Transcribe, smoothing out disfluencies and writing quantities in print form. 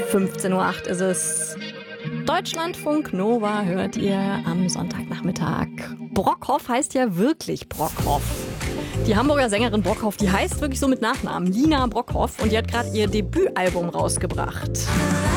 15:08 Uhr ist es. Deutschlandfunk Nova hört ihr am Sonntagnachmittag. Brockhoff heißt ja wirklich Brockhoff. Die Hamburger Sängerin Brockhoff, die heißt wirklich so mit Nachnamen, Lina Brockhoff, und die hat gerade ihr Debütalbum rausgebracht.